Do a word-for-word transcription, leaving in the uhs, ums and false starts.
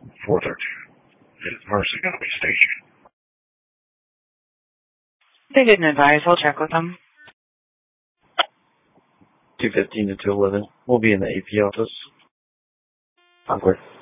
four thirteen. Is Mercy going to be stationed? They didn't advise. I'll check with them. two fifteen to two eleven. We'll be in the A P office. Awkward.